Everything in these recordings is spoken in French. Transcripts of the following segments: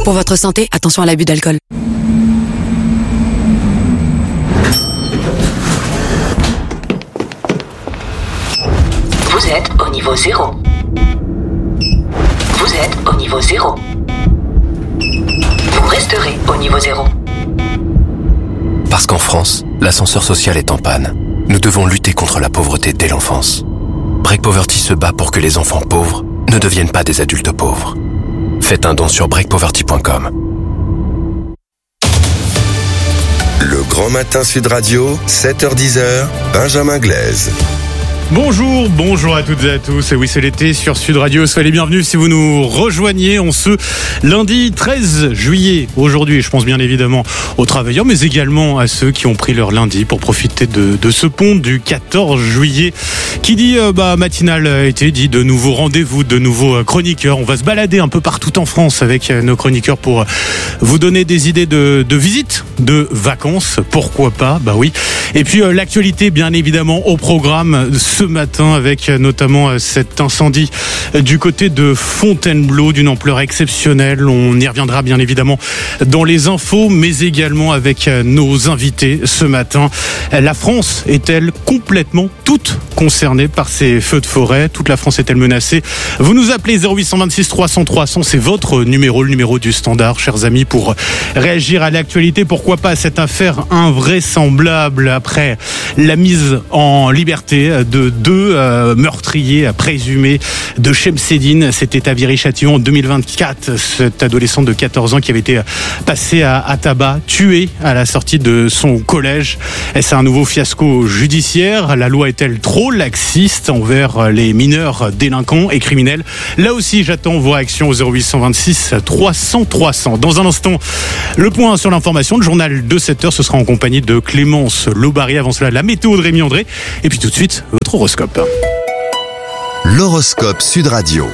Pour votre santé, attention à l'abus d'alcool. Vous êtes au niveau 0. Vous êtes au niveau 0. Vous resterez au niveau 0. Parce qu'en France, l'ascenseur social est en panne. Nous devons lutter contre la pauvreté dès l'enfance. Break Poverty se bat pour que les enfants pauvres ne deviennent pas des adultes pauvres. Faites un don sur breakpoverty.com. Le Grand Matin Sud Radio, 7h-10h, Benjamin Glaise. Bonjour à toutes et à tous. Et oui, c'est l'été sur Sud Radio. Soyez les bienvenus si vous nous rejoignez en ce lundi 13 juillet. Aujourd'hui, je pense bien évidemment aux travailleurs, mais également à ceux qui ont pris leur lundi pour profiter de ce pont du 14 juillet. Qui dit matinale été, dit de nouveaux rendez-vous, de nouveaux chroniqueurs. On va se balader un peu partout en France avec nos chroniqueurs pour vous donner des idées de visites, de vacances. Pourquoi pas? Bah oui. Et puis l'actualité, bien évidemment, au programme ce matin avec notamment cet incendie du côté de Fontainebleau d'une ampleur exceptionnelle. On y reviendra bien évidemment dans les infos, mais également avec nos invités ce matin. La France est-elle complètement toute concernée par ces feux de forêt? Toute la France est-elle menacée? Vous nous appelez 0826 300 300, c'est votre numéro, le numéro du standard, chers amis, pour réagir à l'actualité. Pourquoi pas cette affaire invraisemblable après la mise en liberté de deux meurtriers présumés de Chemseddine. C'était à Viry-Châtillon en 2024. Cet adolescent de 14 ans qui avait été passé à tabac, tué à la sortie de son collège. Est-ce un nouveau fiasco judiciaire? La loi est-elle trop laxiste envers les mineurs délinquants et criminels? Là aussi, j'attends vos réactions au 0826 300 300. Dans un instant, le point sur l'information, le journal de 7h, ce sera en compagnie de Clémence Lobary. Avant cela, la météo de Rémi André. Et puis tout de suite, votre horoscope. L'horoscope Sud Radio.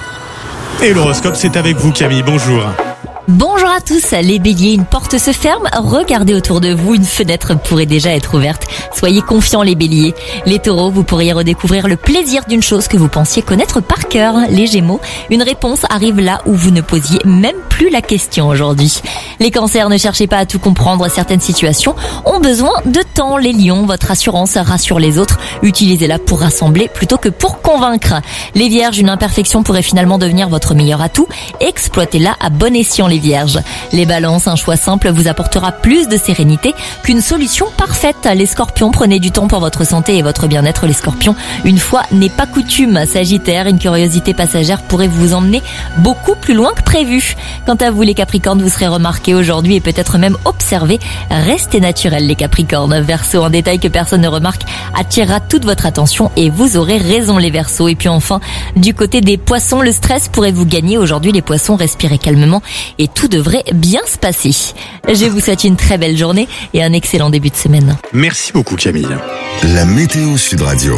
Et l'horoscope, c'est avec vous, Camille. Bonjour. Bonjour à tous, les béliers, une porte se ferme, regardez autour de vous, une fenêtre pourrait déjà être ouverte. Soyez confiants les béliers. Les taureaux, vous pourriez redécouvrir le plaisir d'une chose que vous pensiez connaître par cœur. Les gémeaux, une réponse arrive là où vous ne posiez même plus la question aujourd'hui. Les cancers, ne cherchez pas à tout comprendre, certaines situations ont besoin de temps. Les lions, votre assurance rassure les autres, utilisez-la pour rassembler plutôt que pour convaincre. Les vierges, une imperfection pourrait finalement devenir votre meilleur atout, exploitez-la à bon escient les vierges. Les balances, un choix simple vous apportera plus de sérénité qu'une solution parfaite. Les scorpions, prenez du temps pour votre santé et votre bien-être les scorpions. Une fois n'est pas coutume. Sagittaire, une curiosité passagère pourrait vous emmener beaucoup plus loin que prévu. Quant à vous les capricornes, vous serez remarqués aujourd'hui et peut-être même observés. Restez naturels les capricornes. Verseau, un détail que personne ne remarque attirera toute votre attention et vous aurez raison les verseaux. Et puis enfin, du côté des poissons, le stress pourrait vous gagner aujourd'hui les poissons, respirez calmement et tout devrait bien se passer. Je vous souhaite une très belle journée et un excellent début de semaine. Merci beaucoup Camille. La météo Sud Radio.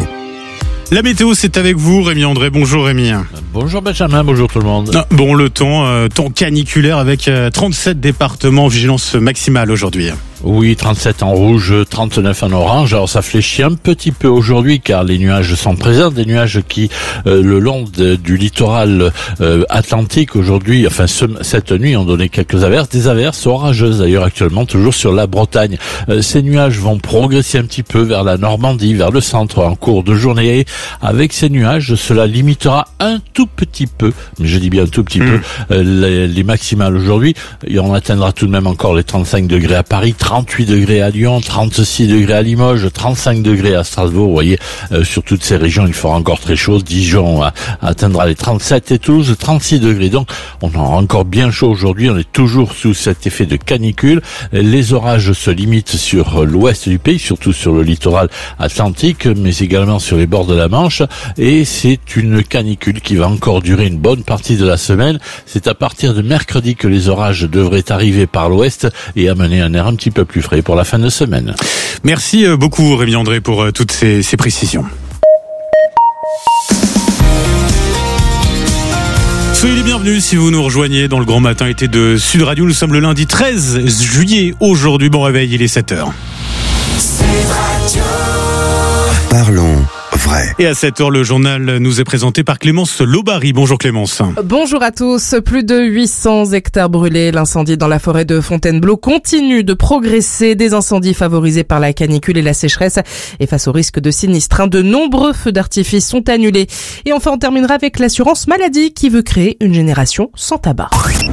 La météo, c'est avec vous, Rémi André. Bonjour Rémi. Bonjour Benjamin, bonjour tout le monde. Bon, le temps caniculaire avec 37 départements, vigilance maximale aujourd'hui. Oui, 37 en rouge, 39 en orange. Alors ça fléchit un petit peu aujourd'hui car les nuages sont présents, des nuages qui le long du littoral atlantique aujourd'hui, enfin cette nuit ont donné quelques averses, des averses orageuses d'ailleurs actuellement toujours sur la Bretagne. Ces nuages vont progresser un petit peu vers la Normandie, vers le centre en cours de journée. Et avec ces nuages, cela limitera un tout petit peu, mais je dis bien un tout petit peu, les maximales aujourd'hui. Et on atteindra tout de même encore les 35 degrés à Paris, 38 degrés à Lyon, 36 degrés à Limoges, 35 degrés à Strasbourg. Vous voyez, sur toutes ces régions, il fera encore très chaud. Dijon atteindra les 37 et Toulouse, 36 degrés. Donc, on aura encore bien chaud aujourd'hui. On est toujours sous cet effet de canicule. Les orages se limitent sur l'ouest du pays, surtout sur le littoral atlantique, mais également sur les bords de la Manche. Et c'est une canicule qui va encore durer une bonne partie de la semaine. C'est à partir de mercredi que les orages devraient arriver par l'ouest et amener un air un petit peu plus frais pour la fin de semaine. Merci beaucoup Rémi André pour toutes ces précisions. Soyez les bienvenus si vous nous rejoignez dans le Grand Matin été de Sud Radio. Nous sommes le lundi 13 juillet aujourd'hui. Bon réveil, il est 7h. Parlons vrai. Et à 7h, le journal nous est présenté par Clémence Lobary. Bonjour Clémence. Bonjour à tous. Plus de 800 hectares brûlés. L'incendie dans la forêt de Fontainebleau continue de progresser. Des incendies favorisés par la canicule et la sécheresse. Et face au risque de sinistre, de nombreux feux d'artifice sont annulés. Et enfin, on terminera avec l'assurance maladie qui veut créer une génération sans tabac.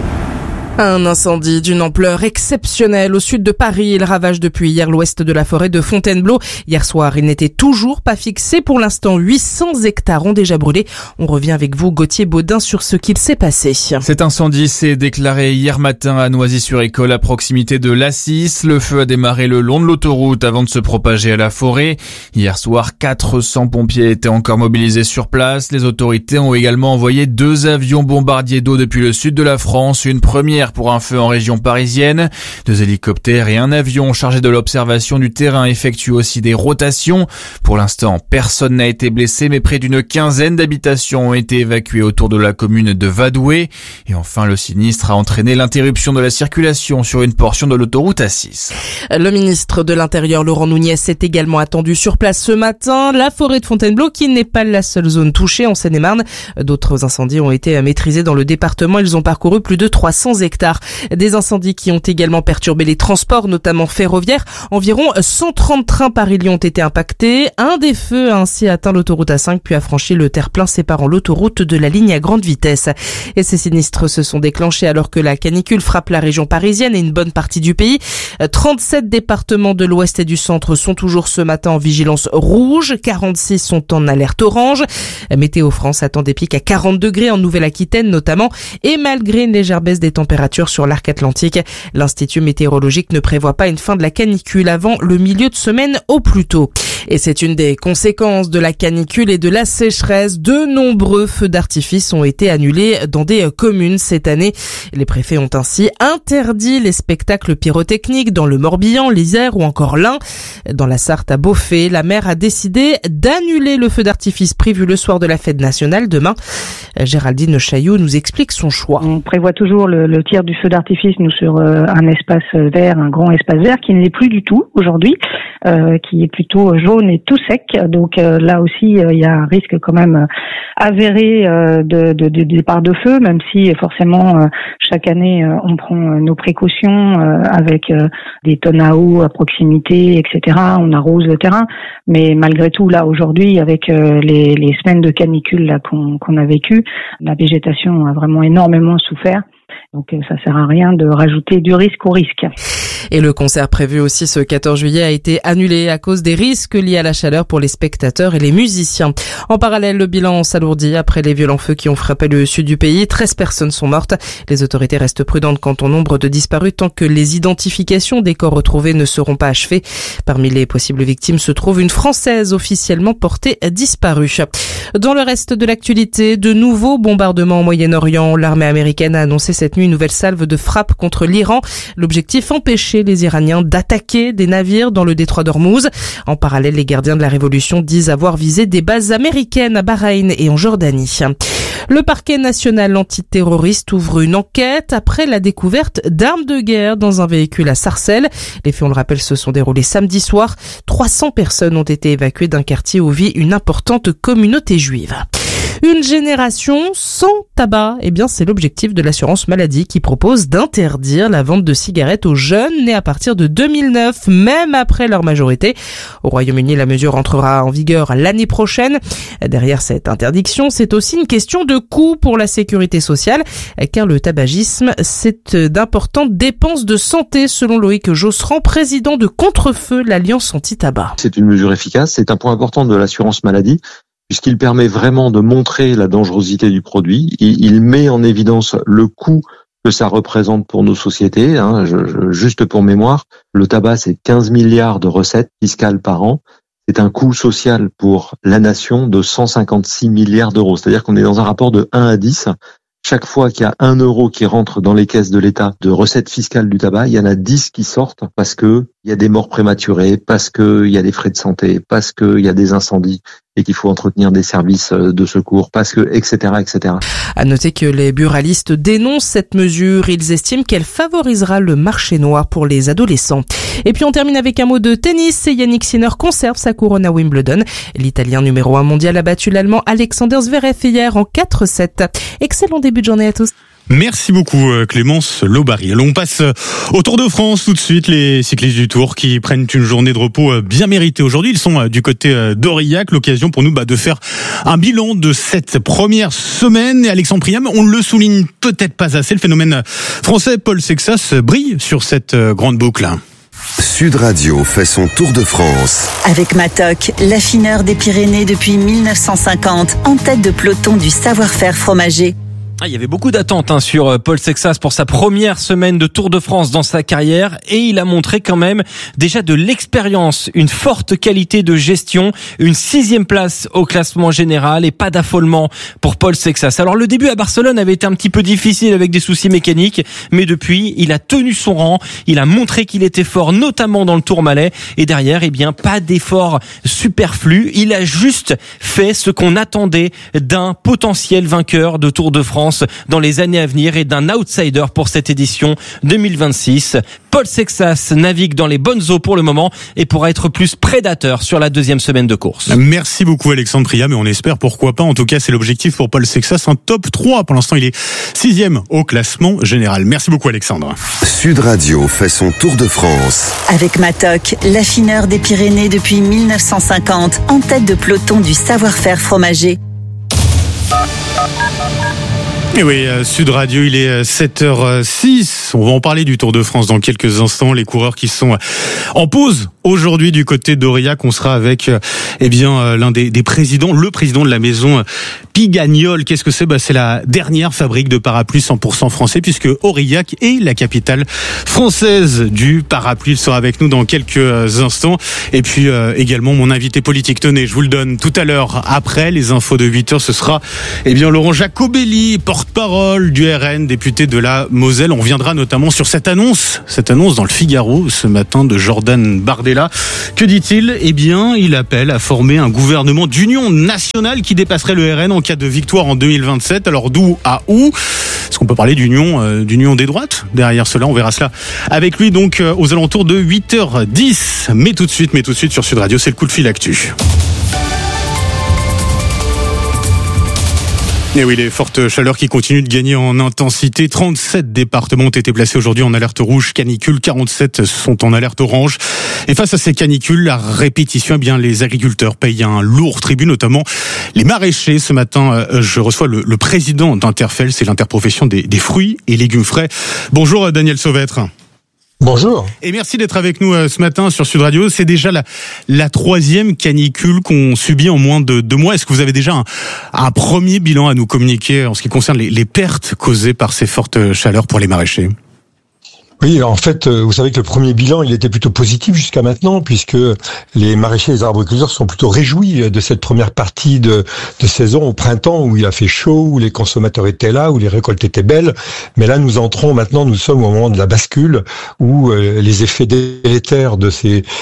Un incendie d'une ampleur exceptionnelle au sud de Paris. Il ravage depuis hier l'ouest de la forêt de Fontainebleau. Hier soir, il n'était toujours pas fixé. Pour l'instant, 800 hectares ont déjà brûlé. On revient avec vous, Gauthier Baudin, sur ce qu'il s'est passé. Cet incendie s'est déclaré hier matin à Noisy-sur-École, à proximité de l'A6. Le feu a démarré le long de l'autoroute avant de se propager à la forêt. Hier soir, 400 pompiers étaient encore mobilisés sur place. Les autorités ont également envoyé 2 avions bombardiers d'eau depuis le sud de la France. Une première pour un feu en région parisienne. 2 hélicoptères et un avion chargé de l'observation du terrain effectuent aussi des rotations. Pour l'instant, personne n'a été blessé, mais près d'une quinzaine d'habitations ont été évacuées autour de la commune de Vadoué. Et enfin, le sinistre a entraîné l'interruption de la circulation sur une portion de l'autoroute A6. Le ministre de l'Intérieur, Laurent Nunez, est également attendu sur place ce matin. La forêt de Fontainebleau, qui n'est pas la seule zone touchée en Seine-et-Marne. D'autres incendies ont été maîtrisés dans le département. Ils ont parcouru plus de 300 hectares. Des incendies qui ont également perturbé les transports, notamment ferroviaires. Environ 130 trains Paris-Lyon ont été impactés. Un des feux a ainsi atteint l'autoroute A5 puis a franchi le terre-plein séparant l'autoroute de la ligne à grande vitesse. Et ces sinistres se sont déclenchés alors que la canicule frappe la région parisienne et une bonne partie du pays. 37 départements de l'ouest et du centre sont toujours ce matin en vigilance rouge. 46 sont en alerte orange. Météo France attend des pics à 40 degrés en Nouvelle-Aquitaine notamment. Et malgré une légère baisse des températures sur l'arc atlantique, l'Institut météorologique ne prévoit pas une fin de la canicule avant le milieu de semaine au plus tôt. Et c'est une des conséquences de la canicule et de la sécheresse. De nombreux feux d'artifice ont été annulés dans des communes cette année. Les préfets ont ainsi interdit les spectacles pyrotechniques dans le Morbihan, l'Isère ou encore l'Ain. Dans la Sarthe à Beauvais, la maire a décidé d'annuler le feu d'artifice prévu le soir de la fête nationale demain. Géraldine Chaillot nous explique son choix. On prévoit toujours le tir du feu d'artifice sur un espace vert, un grand espace vert qui ne l'est plus du tout aujourd'hui, qui est plutôt jaune et tout sec. Donc là aussi, il y a un risque quand même avéré de départ de feu, même si forcément chaque année on prend nos précautions avec des tonnes à eau à proximité, etc. On arrose le terrain, mais malgré tout là aujourd'hui, avec les semaines de canicule là qu'on a vécues, la végétation a vraiment énormément souffert. Donc ça sert à rien de rajouter du risque au risque. Et le concert prévu aussi ce 14 juillet a été annulé à cause des risques liés à la chaleur pour les spectateurs et les musiciens. En parallèle, le bilan s'alourdit après les violents feux qui ont frappé le sud du pays. 13 personnes sont mortes. Les autorités restent prudentes quant au nombre de disparus tant que les identifications des corps retrouvés ne seront pas achevées. Parmi les possibles victimes se trouve une Française officiellement portée disparue. Dans le reste de l'actualité, de nouveaux bombardements au Moyen-Orient. L'armée américaine a annoncé cette nuit une nouvelle salve de frappe contre l'Iran. L'objectif, empêcher les Iraniens d'attaquer des navires dans le détroit d'Ormuz. En parallèle, les gardiens de la révolution disent avoir visé des bases américaines à Bahreïn et en Jordanie. Le parquet national antiterroriste ouvre une enquête après la découverte d'armes de guerre dans un véhicule à Sarcelles. Les faits, on le rappelle, se sont déroulés samedi soir. 300 personnes ont été évacuées d'un quartier où vit une importante communauté juive. Une génération sans tabac, eh bien c'est l'objectif de l'assurance maladie qui propose d'interdire la vente de cigarettes aux jeunes nés à partir de 2009, même après leur majorité. Au Royaume-Uni, la mesure entrera en vigueur l'année prochaine. Derrière cette interdiction, c'est aussi une question de coût pour la sécurité sociale, car le tabagisme, c'est d'importantes dépenses de santé, selon Loïc Josserand, président de Contrefeu, l'Alliance anti-tabac. C'est une mesure efficace, c'est un point important de l'assurance maladie, puisqu'il permet vraiment de montrer la dangerosité du produit. Il met en évidence le coût que ça représente pour nos sociétés. Juste pour mémoire, le tabac, c'est 15 milliards de recettes fiscales par an. C'est un coût social pour la nation de 156 milliards d'euros. C'est-à-dire qu'on est dans un rapport de 1 à 10. Chaque fois qu'il y a 1 euro qui rentre dans les caisses de l'État de recettes fiscales du tabac, il y en a 10 qui sortent parce que il y a des morts prématurées, parce qu'il y a des frais de santé, parce qu'il y a des incendies et qu'il faut entretenir des services de secours, parce que, etc., etc. À noter que les buralistes dénoncent cette mesure. Ils estiment qu'elle favorisera le marché noir pour les adolescents. Et puis on termine avec un mot de tennis. Yannick Sinner conserve sa couronne à Wimbledon. L'Italien numéro 1 mondial a battu l'Allemand Alexander Zverev hier en 4-7. Excellent début de journée à tous. Merci beaucoup Clémence Lobary. On passe au Tour de France tout de suite. Les cyclistes du Tour qui prennent une journée de repos bien méritée aujourd'hui. Ils sont du côté d'Aurillac. L'occasion pour nous de faire un bilan de cette première semaine. Et Alexandre Priam, on le souligne peut-être pas assez, le phénomène français Paul Sexas brille sur cette grande boucle. Sud Radio fait son Tour de France. Avec Matok, l'affineur des Pyrénées depuis 1950, en tête de peloton du savoir-faire fromager. Il y avait beaucoup d'attentes sur Paul Sexas pour sa première semaine de Tour de France dans sa carrière et il a montré quand même déjà de l'expérience, une forte qualité de gestion, une 6e place au classement général et pas d'affolement pour Paul Sexas. Alors le début à Barcelone avait été un petit peu difficile avec des soucis mécaniques, mais depuis il a tenu son rang, il a montré qu'il était fort notamment dans le Tourmalet et derrière pas d'effort superflu, il a juste fait ce qu'on attendait d'un potentiel vainqueur de Tour de France dans les années à venir et d'un outsider pour cette édition 2026. Paul Sexas navigue dans les bonnes eaux pour le moment et pourra être plus prédateur sur la 2e semaine de course. Merci beaucoup Alexandre Priam, mais on espère pourquoi pas. En tout cas, c'est l'objectif pour Paul Sexas, un top 3. Pour l'instant, il est 6e au classement général. Merci beaucoup Alexandre. Sud Radio fait son Tour de France. Avec Matok, l'affineur des Pyrénées depuis 1950, en tête de peloton du savoir-faire fromager. Et oui, Sud Radio, il est 7h06. On va en parler du Tour de France dans quelques instants. Les coureurs qui sont en pause aujourd'hui du côté d'Aurillac. On sera avec l'un des présidents, le président de la maison Pigagnol. Qu'est-ce que c'est ? C'est la dernière fabrique de parapluies 100% français, puisque Aurillac est la capitale française du parapluie. Il sera avec nous dans quelques instants. Et puis également mon invité politique. Tenez, je vous le donne tout à l'heure après les infos de 8h. Ce sera Laurent Jacobelli, porte-parole du RN, député de la Moselle. On reviendra notamment sur cette annonce dans le Figaro ce matin de Jordan Bardella. Que dit-il ? Il appelle à former un gouvernement d'union nationale qui dépasserait le RN en cas de victoire en 2027. Alors d'où à où ? Est-ce qu'on peut parler d'union des droites derrière cela ? On verra cela avec lui donc aux alentours de 8h10. Mais tout de suite sur Sud Radio, c'est le coup de fil actu. Et oui, les fortes chaleurs qui continuent de gagner en intensité. 37 départements ont été placés aujourd'hui en alerte rouge canicule. 47 sont en alerte orange. Et face à ces canicules, la répétition, les agriculteurs payent un lourd tribut, notamment les maraîchers. Ce matin, je reçois le président d'Interfel, c'est l'interprofession des fruits et légumes frais. Bonjour Daniel Sauvêtre. Bonjour. Et merci d'être avec nous ce matin sur Sud Radio. C'est déjà la 3e canicule qu'on subit en moins de 2 mois. Est-ce que vous avez déjà un premier bilan à nous communiquer en ce qui concerne les pertes causées par ces fortes chaleurs pour les maraîchers ? Oui, en fait, vous savez que le premier bilan, il était plutôt positif jusqu'à maintenant, puisque les maraîchers et les arboriculteurs sont plutôt réjouis de cette première partie de saison au printemps, où il a fait chaud, où les consommateurs étaient là, où les récoltes étaient belles. Mais là, nous sommes au moment de la bascule, où les effets délétères de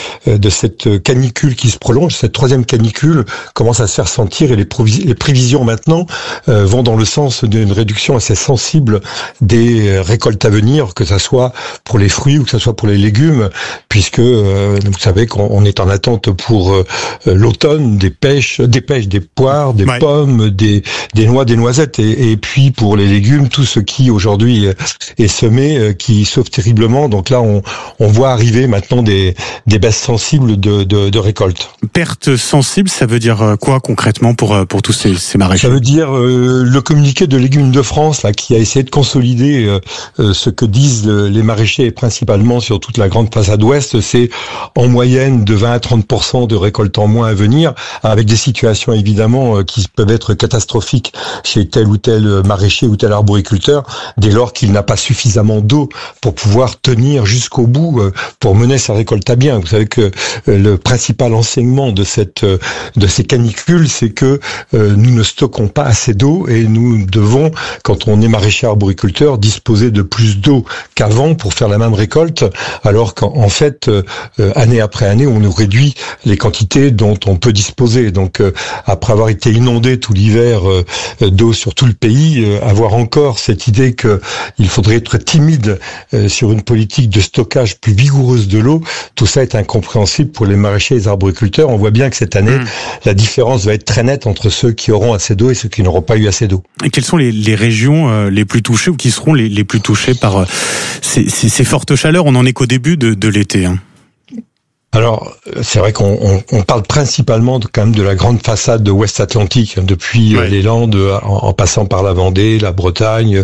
cette canicule qui se prolonge, cette 3e canicule, commencent à se faire sentir, et les prévisions maintenant vont dans le sens d'une réduction assez sensible des récoltes à venir, que ça soit pour les fruits ou que ce soit pour les légumes, puisque vous savez qu'on est en attente pour l'automne des pêches, des poires, des pommes, des noix, des noisettes, et puis pour les légumes, tout ce qui aujourd'hui est semé, qui sauve terriblement. Donc là, on voit arriver maintenant des baisses sensibles de récoltes. Perte sensible, ça veut dire quoi concrètement pour tous ces maraîchers ? Ça veut dire le communiqué de Légumes de France là, qui a essayé de consolider ce que disent les maraîchers, et principalement sur toute la grande façade ouest, c'est en moyenne de 20 à 30% de récoltes en moins à venir, avec des situations évidemment qui peuvent être catastrophiques chez tel ou tel maraîcher ou tel arboriculteur, dès lors qu'il n'a pas suffisamment d'eau pour pouvoir tenir jusqu'au bout, pour mener sa récolte à bien. Vous savez que le principal enseignement de ces canicules, c'est que nous ne stockons pas assez d'eau, et nous devons, quand on est maraîcher arboriculteur, disposer de plus d'eau qu'avant pour pour faire la même récolte, alors qu'en fait, année après année, on nous réduit les quantités dont on peut disposer. Donc, après avoir été inondé tout l'hiver d'eau sur tout le pays, avoir encore cette idée qu'il faudrait être timide sur une politique de stockage plus vigoureuse de l'eau, tout ça est incompréhensible pour les maraîchers et les arboriculteurs. On voit bien que cette année, la différence va être très nette entre ceux qui auront assez d'eau et ceux qui n'auront pas eu assez d'eau. Et quelles sont les régions les plus touchées ou qui seront les plus touchées par ces fortes chaleurs? On en est qu'au début de l'été. Alors, c'est vrai qu'on parle principalement quand même de la grande façade de Ouest Atlantique, depuis les Landes, en passant par la Vendée, la Bretagne,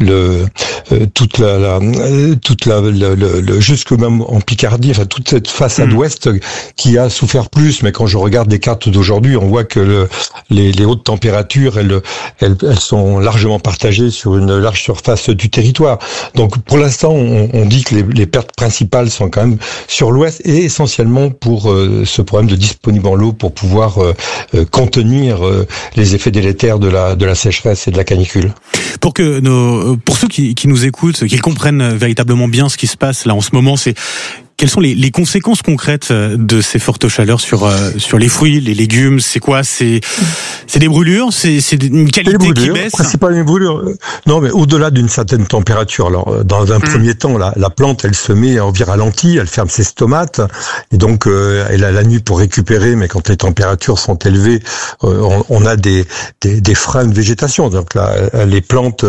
jusque même en Picardie, enfin toute cette façade ouest qui a souffert plus. Mais quand je regarde les cartes d'aujourd'hui, on voit que les hautes températures, elles sont largement partagées sur une large surface du territoire. Donc, pour l'instant, on dit que les pertes principales sont quand même sur l'ouest et essentiellement pour ce problème de disponible en l'eau pour pouvoir contenir les effets délétères de la sécheresse et de la canicule. Pour ceux qui nous écoutent, qu'ils comprennent véritablement bien ce qui se passe là en ce moment, quelles sont les conséquences concrètes de ces fortes chaleurs sur les fruits, les légumes? C'est quoi? C'est des brûlures? C'est une qualité qui baisse? Principalement une brûlure. Non, mais au-delà d'une certaine température. Alors, dans un premier temps, la plante, elle se met en vie ralentie, elle ferme ses stomates, et donc elle a la nuit pour récupérer. Mais quand les températures sont élevées, on a des freins de végétation. Donc là, les plantes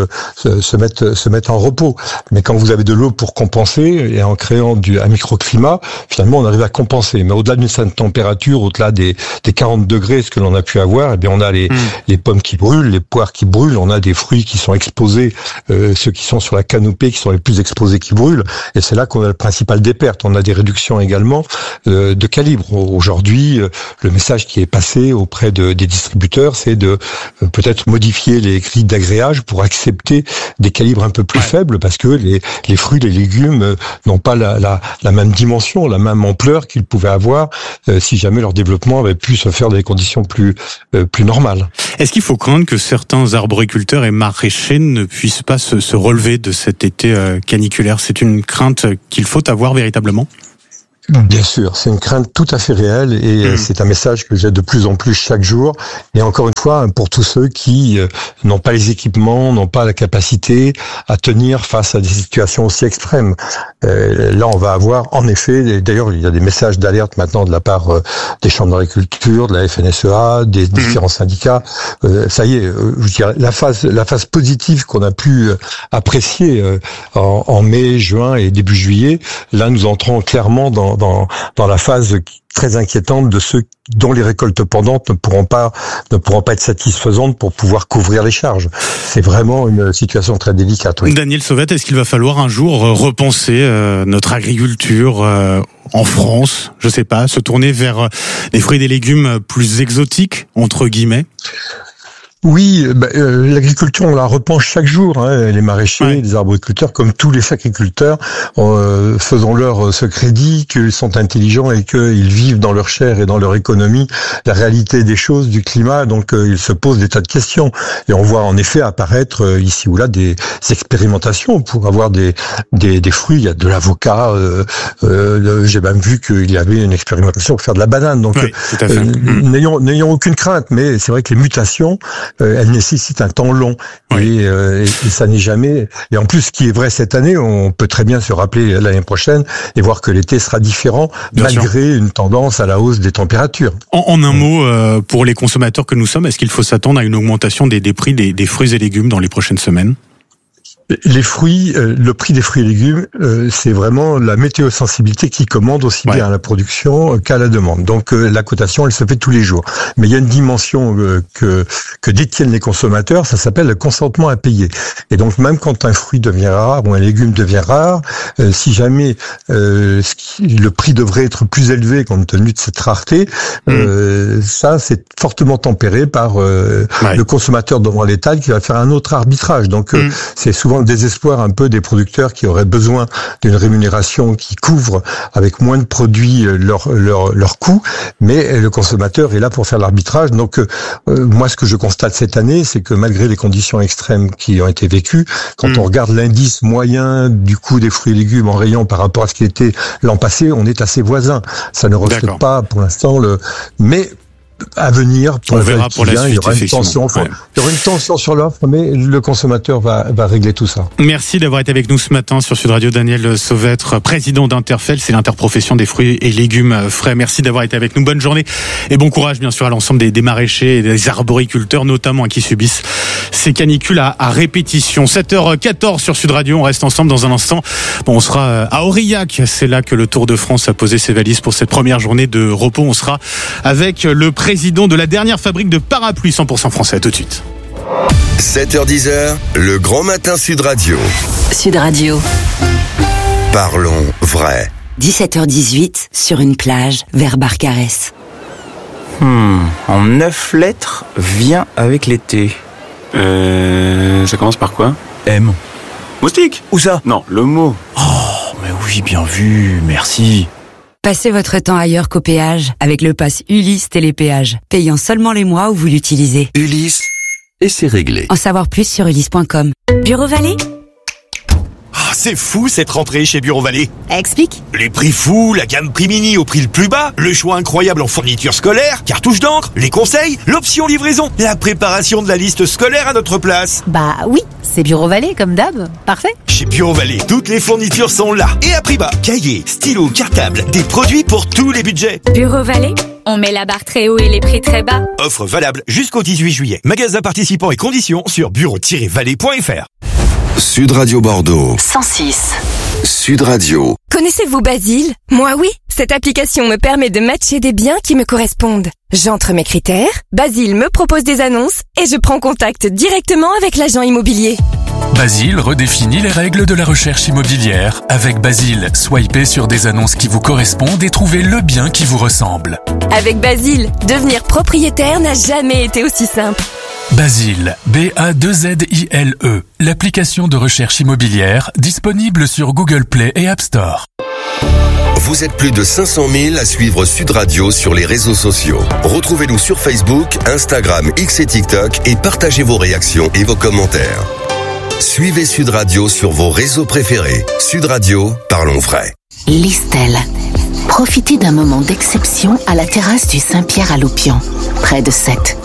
se mettent en repos. Mais quand vous avez de l'eau pour compenser et en créant un microclimat, finalement, on arrive à compenser. Mais au-delà d'une certaine température, au-delà des 40 degrés, ce que l'on a pu avoir, eh bien, on a les pommes qui brûlent, les poires qui brûlent, on a des fruits qui sont exposés, ceux qui sont sur la canopée, qui sont les plus exposés, qui brûlent. Et c'est là qu'on a le principal des pertes. On a des réductions également de calibre. Aujourd'hui, le message qui est passé auprès des distributeurs, c'est de peut-être modifier les grilles d'agréage pour accepter des calibres un peu plus faibles, parce que les fruits, les légumes n'ont pas la même dimension, la même ampleur qu'ils pouvaient avoir si jamais leur développement avait pu se faire dans des conditions plus normales. Est-ce qu'il faut craindre que certains arboriculteurs et maraîchers ne puissent pas se relever de cet été caniculaire? C'est une crainte qu'il faut avoir véritablement? Bien sûr, c'est une crainte tout à fait réelle et c'est un message que j'ai de plus en plus chaque jour. Et encore une fois, pour tous ceux qui n'ont pas les équipements, n'ont pas la capacité à tenir face à des situations aussi extrêmes. Là, on va avoir, en effet, d'ailleurs, il y a des messages d'alerte maintenant de la part des chambres d'agriculture, de la FNSEA, des différents syndicats. Ça y est, je dirais, la phase positive qu'on a pu apprécier en mai, juin et début juillet, là, nous entrons clairement dans la phase très inquiétante de ceux dont les récoltes pendantes ne pourront pas être satisfaisantes pour pouvoir couvrir les charges. C'est vraiment une situation très délicate. Oui. Daniel Sauvette, est-ce qu'il va falloir un jour repenser notre agriculture en France? Je sais pas, se tourner vers des fruits et des légumes plus exotiques, entre guillemets? Oui, l'agriculture, on la repenche chaque jour. Hein, les maraîchers, les arboriculteurs, comme tous les agriculteurs, faisons-leur ce crédit qu'ils sont intelligents et qu'ils vivent dans leur chair et dans leur économie la réalité des choses, du climat. Donc, ils se posent des tas de questions. Et on voit en effet apparaître ici ou là des expérimentations pour avoir des fruits. Il y a de l'avocat. J'ai même vu qu'il y avait une expérimentation pour faire de la banane. Donc, n'ayons aucune crainte. Mais c'est vrai que les mutations, elle nécessite un temps long et ça n'est jamais. Et en plus, ce qui est vrai cette année, on peut très bien se rappeler l'année prochaine et voir que l'été sera différent malgré une tendance à la hausse des températures. En un mot, pour les consommateurs que nous sommes, est-ce qu'il faut s'attendre à une augmentation des prix des fruits et légumes dans les prochaines semaines? Les fruits, le prix des fruits et légumes, c'est vraiment la météosensibilité qui commande aussi bien à la production qu'à la demande. Donc la cotation, elle se fait tous les jours. Mais il y a une dimension que détiennent les consommateurs, ça s'appelle le consentement à payer. Et donc même quand un fruit devient rare ou un légume devient rare, si jamais le prix devrait être plus élevé compte tenu de cette rareté, ça c'est fortement tempéré par le consommateur devant l'État qui va faire un autre arbitrage. Donc c'est souvent effectivement le désespoir un peu des producteurs qui auraient besoin d'une rémunération qui couvre avec moins de produits leur coût, mais le consommateur est là pour faire l'arbitrage. Donc moi, ce que je constate cette année, c'est que malgré les conditions extrêmes qui ont été vécues, quand on regarde l'indice moyen du coût des fruits et légumes en rayon par rapport à ce qui était l'an passé, on est assez voisins. Ça ne reflète pas pour l'instant mais à venir, on verra pour la suite, il y aura une tension, il y aura une tension sur l'offre, mais le consommateur va régler tout ça. Merci d'avoir été avec nous ce matin sur Sud Radio. Daniel Sauvêtre, président d'Interfel, c'est l'interprofession des fruits et légumes frais. Merci d'avoir été avec nous. Bonne journée et bon courage bien sûr à l'ensemble des maraîchers et des arboriculteurs notamment qui subissent ces canicules à répétition. 7h14 sur Sud Radio. On reste ensemble dans un instant. On sera à Aurillac. C'est là que le Tour de France a posé ses valises pour cette première journée de repos. On sera avec le président de la dernière fabrique de parapluies 100% français. À tout de suite. 7h10, le grand matin Sud Radio. Sud Radio. Parlons vrai. 17h18 sur une plage vers Barcarès. En 9 lettres, vient avec l'été. Ça commence par quoi? M. Moustique? Où ça? Non, le mot. Oh, mais oui, bien vu, merci. Passez votre temps ailleurs qu'au péage avec le pass Ulysse Télépéage, payant seulement les mois où vous l'utilisez. Ulysse, et c'est réglé. En savoir plus sur ulysse.com. Bureau Vallée? C'est fou cette rentrée chez Bureau Vallée. Explique. Les prix fous, la gamme prix mini au prix le plus bas, le choix incroyable en fournitures scolaires, cartouches d'encre, les conseils, l'option livraison, la préparation de la liste scolaire à notre place. Bah oui, c'est Bureau Vallée comme d'hab. Parfait. Chez Bureau Vallée, toutes les fournitures sont là et à prix bas. Cahiers, stylos, cartables, des produits pour tous les budgets. Bureau Vallée, on met la barre très haut et les prix très bas. Offre valable jusqu'au 18 juillet. Magasin participants et conditions sur bureau-vallée.fr. Sud Radio Bordeaux. 106. Sud Radio. Connaissez-vous Basile? Moi oui. Cette application me permet de matcher des biens qui me correspondent. J'entre mes critères, Basile me propose des annonces et je prends contact directement avec l'agent immobilier. Basile redéfinit les règles de la recherche immobilière. Avec Basile, swipez sur des annonces qui vous correspondent et trouvez le bien qui vous ressemble. Avec Basile, devenir propriétaire n'a jamais été aussi simple. Basile, B-A-2-Z-I-L-E, l'application de recherche immobilière disponible sur Google Play et App Store. Vous êtes plus de 500 000 à suivre Sud Radio sur les réseaux sociaux. Retrouvez-nous sur Facebook, Instagram, X et TikTok et partagez vos réactions et vos commentaires. Suivez Sud Radio sur vos réseaux préférés. Sud Radio, parlons vrai. Listel. Profitez d'un moment d'exception à la terrasse du Saint-Pierre à Loupian, près de Sète.